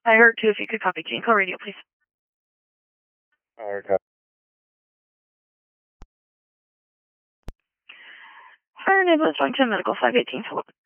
I heard two. If you could copy GeneCo radio, please. Okay. Fire Ambulance Washington Medical 518. Hello.